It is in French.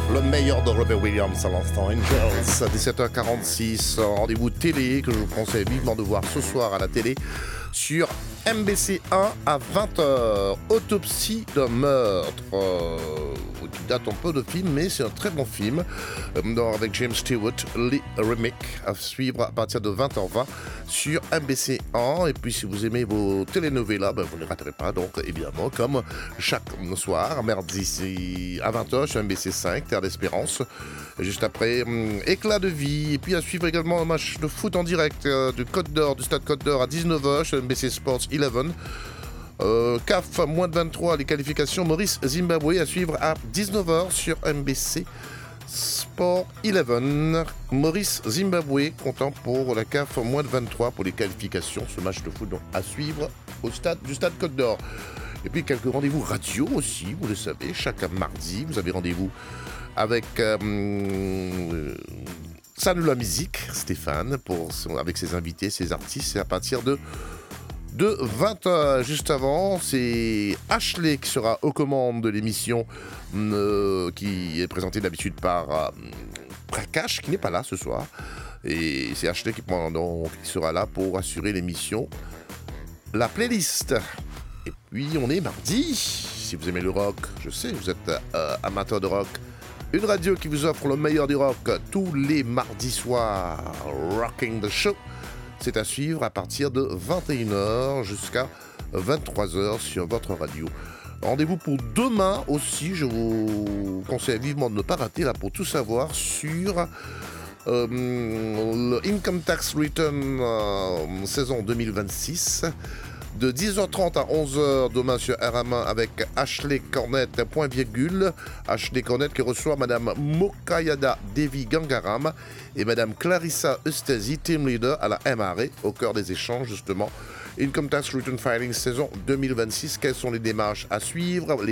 Le meilleur de Robbie Williams à l'instant, Angels, à 17h46. Rendez-vous télé que je vous conseille vivement de voir ce soir à la télé sur MBC1 à 20h. Autopsie d'un meurtre. Qui date un peu de film, mais c'est un très bon film. Avec James Stewart, Lee Remick, à suivre à partir de 20h20 sur MBC1. Et puis si vous aimez vos telenovelas, vous ne les raterez pas. Donc évidemment, comme chaque soir, mardi à 20h sur MBC5, Terre d'Espérance. Juste après, Éclat de vie. Et puis à suivre également un match de foot en direct du Stade Côte d'Or à 19h sur MBC Sports 11. CAF moins de 23, les qualifications Maurice Zimbabwe à suivre à 19h sur MBC Sport 11. Maurice Zimbabwe comptant pour la CAF moins de 23 pour les qualifications, ce match de foot donc à suivre au stade Côte d'Or. Et puis quelques rendez-vous radio aussi, vous le savez, chaque mardi vous avez rendez-vous avec Salut la musique, Stéphane, avec ses invités, ses artistes, et à partir de 20h. Juste avant, c'est Ashley qui sera aux commandes de l'émission qui est présentée d'habitude par Prakash, qui n'est pas là ce soir. Et c'est Ashley qui sera là pour assurer l'émission La Playlist. Et puis, on est mardi. Si vous aimez le rock, je sais, vous êtes amateur de rock. Une radio qui vous offre le meilleur du rock tous les mardis soirs. Rocking the Show. C'est à suivre à partir de 21h jusqu'à 23h sur votre radio. Rendez-vous pour demain aussi. Je vous conseille vivement de ne pas rater là pour tout savoir sur le Income Tax Return saison 2026. De 10h30 à 11h demain sur RM1 avec Ashley Cornette, point virgule. Ashley Cornette qui reçoit Madame Mokayada Devi Gangaram et Madame Clarissa Eustasi, team leader à la MRA, au cœur des échanges justement. Income Tax Return Filing saison 2026. Quelles sont les démarches à suivre?